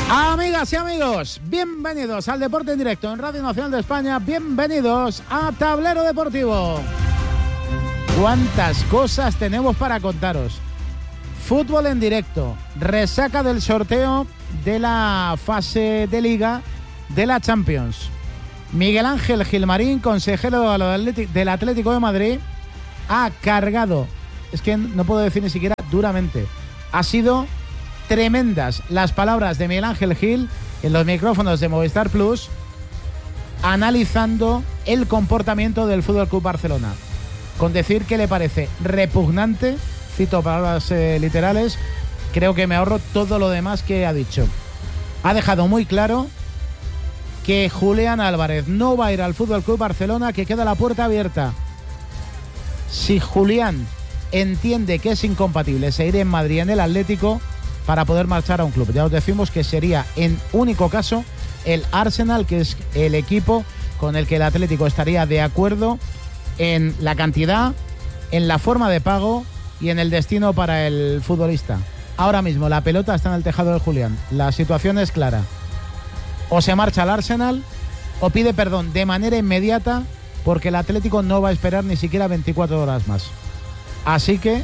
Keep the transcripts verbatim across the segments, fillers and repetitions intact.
Amigas y amigos, bienvenidos al Deporte en Directo en Radio Nacional de España, bienvenidos a Tablero Deportivo. ¿Cuántas cosas tenemos para contaros? Fútbol en directo, resaca del sorteo de la fase de Liga de la Champions. Miguel Ángel Gilmarín, consejero del Atlético de Madrid, ha cargado, es que no puedo decir ni siquiera duramente, ha sido tremendas las palabras de Miguel Ángel Gil en los micrófonos de Movistar Plus, analizando el comportamiento del F C Barcelona, con decir que le parece repugnante, cito palabras eh, literales, creo que me ahorro todo lo demás que ha dicho. Ha dejado muy claro que Julián Álvarez no va a ir al F C Barcelona, que queda la puerta abierta. Si Julián entiende que es incompatible seguir en Madrid en el Atlético para poder marchar a un club, ya os decimos que sería en único caso el Arsenal, que es el equipo con el que el Atlético estaría de acuerdo en la cantidad, en la forma de pago y en el destino para el futbolista. Ahora mismo la pelota está en el tejado de Julián. La situación es clara. O se marcha al Arsenal o pide perdón de manera inmediata, porque el Atlético no va a esperar ni siquiera veinticuatro horas más. Así que,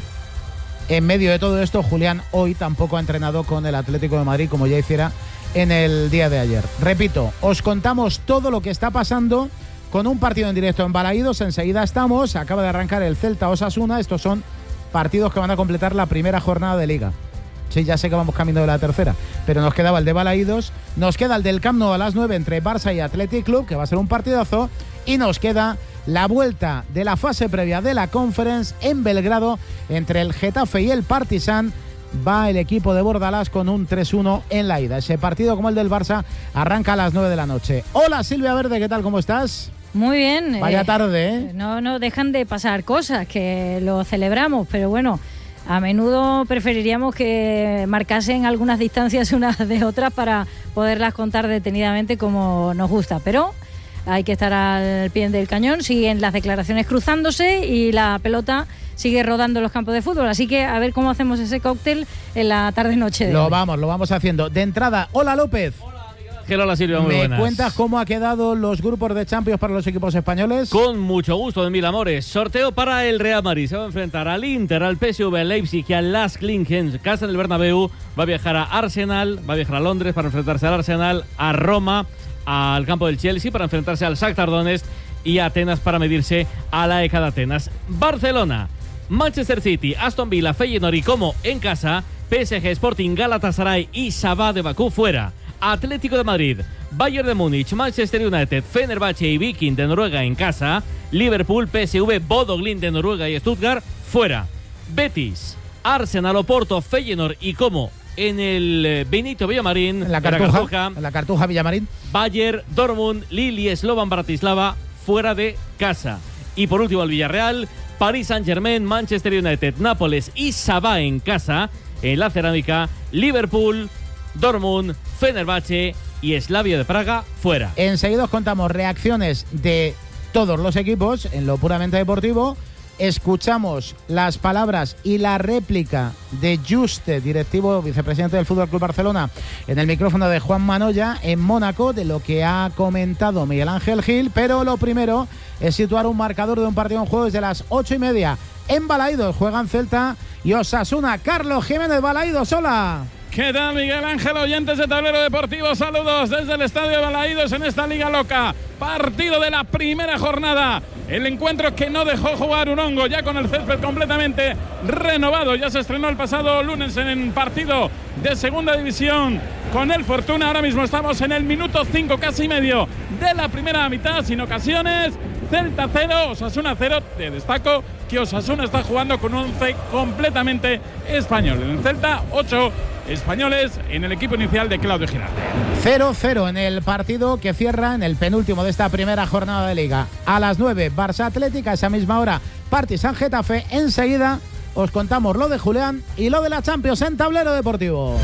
en medio de todo esto, Julián hoy tampoco ha entrenado con el Atlético de Madrid como ya hiciera en el día de ayer. Repito, os contamos todo lo que está pasando con un partido en directo en Balaídos. Enseguida estamos, acaba de arrancar el Celta Osasuna. Estos son partidos que van a completar la primera jornada de Liga. Sí, ya sé que vamos camino de la tercera, pero nos quedaba el de Balaídos, nos queda el del Camp Nou a las nueve entre Barça y Athletic Club, que va a ser un partidazo, y nos queda la vuelta de la fase previa de la Conference en Belgrado entre el Getafe y el Partizan. Va el equipo de Bordalás con un tres uno en la ida. Ese partido, como el del Barça, arranca a las nueve de la noche. Hola Silvia Verde, ¿qué tal? ¿Cómo estás? Muy bien. Vaya eh, tarde, ¿eh? No, no dejan de pasar cosas, que lo celebramos, pero bueno, a menudo preferiríamos que marcasen algunas distancias unas de otras para poderlas contar detenidamente como nos gusta, pero hay que estar al pie del cañón. Siguen las declaraciones cruzándose y la pelota sigue rodando en los campos de fútbol, así que a ver cómo hacemos ese cóctel en la tarde-noche de Lo hoy. vamos, lo vamos haciendo. De entrada, hola López. Hola Silvia, muy ¿Me buenas. cuentas cómo ha quedado los grupos de Champions para los equipos españoles? Con mucho gusto, de mil amores. Sorteo para el Real Madrid. Se va a enfrentar al Inter, al P S V, al Leipzig y al Las Klinken. Casa en el Bernabéu. Va a viajar a Arsenal, va a viajar a Londres para enfrentarse al Arsenal, a Roma, al campo del Chelsea para enfrentarse al Shakhtar Donetsk y a Atenas para medirse a la E K de Atenas. Barcelona, Manchester City, Aston Villa, Feyenoord y Como en casa. P S G, Sporting, Galatasaray y Sabah de Bakú fuera. Atlético de Madrid, Bayern de Múnich, Manchester United, Fenerbahce y Viking de Noruega en casa. Liverpool, P S V, Bodo Glimt de Noruega y Stuttgart fuera. Betis, Arsenal, Oporto, Feyenoord y Como en el Benito Villamarín, En la Cartuja, la Cartuja, en la Cartuja Villamarín. Bayern, Dortmund, Lille y Slovan Bratislava fuera de casa. Y por último el Villarreal, Paris Saint-Germain, Manchester United, Nápoles y Sabah en casa. En la Cerámica, Liverpool, Dortmund, Fenerbahce y Slavia de Praga fuera. Enseguida os contamos reacciones de todos los equipos en lo puramente deportivo. Escuchamos las palabras y la réplica de Juste, directivo vicepresidente del F C Barcelona, en el micrófono de Juan Manoya en Mónaco, de lo que ha comentado Miguel Ángel Gil. Pero lo primero es situar un marcador de un partido en juego desde las ocho y media. En Balaídos juegan Celta y Osasuna. Carlos Jiménez, Balaídos, hola. ¿Qué tal, Miguel Ángel? Oyentes de Tablero Deportivo, saludos desde el Estadio de Balaídos en esta Liga Loca. Partido de la primera jornada. El encuentro que no dejó jugar un hongo, ya con el césped completamente renovado. Ya se estrenó el pasado lunes en el partido de Segunda División con el Fortuna. Ahora mismo estamos en el minuto cinco, casi medio de la primera mitad, sin ocasiones. Celta cero, Osasuna cero. Te destaco que Osasuna está jugando con un once completamente español. En el Celta, ocho españoles en el equipo inicial de Claudio Giralde. cero cero en el partido que cierra en el penúltimo de esta primera jornada de Liga. A las nueve, Barça Atlética, a esa misma hora, Partizan Getafe. Enseguida os contamos lo de Julián y lo de la Champions en Tablero Deportivo.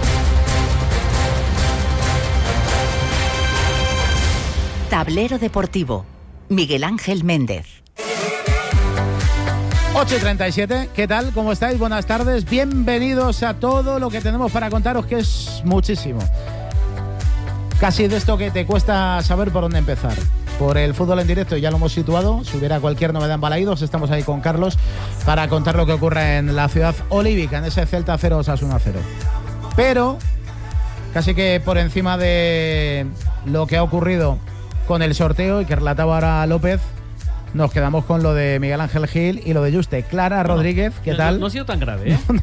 Tablero Deportivo, Miguel Ángel Méndez. ocho y treinta y siete, ¿qué tal? ¿Cómo estáis? Buenas tardes, bienvenidos a todo lo que tenemos para contaros, que es muchísimo. Casi de esto que te cuesta saber por dónde empezar. Por el fútbol en directo ya lo hemos situado. Si hubiera cualquier novedad en Balaídos, estamos ahí con Carlos para contar lo que ocurre en la ciudad olívica, en ese Celta cero Osasuna cero. Pero casi que por encima de lo que ha ocurrido con el sorteo y que relataba ahora López, nos quedamos con lo de Miguel Ángel Gil y lo de Juste. Clara Rodríguez, ¿qué no, tal? No, no ha sido tan grave, ¿eh?